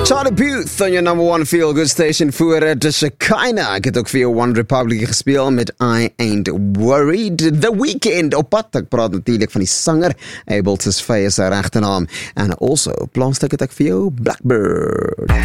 Charlie Puth on your number one feel-good station voor de Shekinah. Ek het ook vir jou One Republic gespeel met I Ain't Worried. The Weeknd op pad. Ek praat natuurlijk van die sanger. Abel Tesfaye is sy regte naam. En also, plaanstuk het ek vir jou Blackbird.